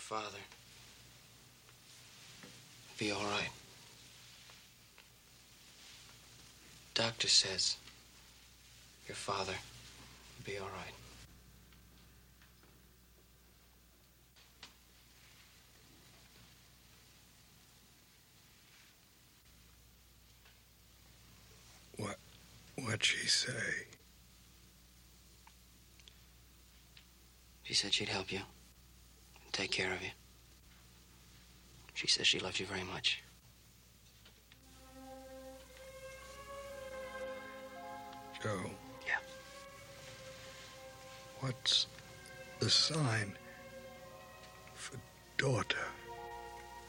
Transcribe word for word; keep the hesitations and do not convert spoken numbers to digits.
father. Be all right. Doctor says your father will be all right. What, what'd she say? She said she'd help you and take care of you. She says she loves you very much. Joe. Yeah. What's the sign for daughter?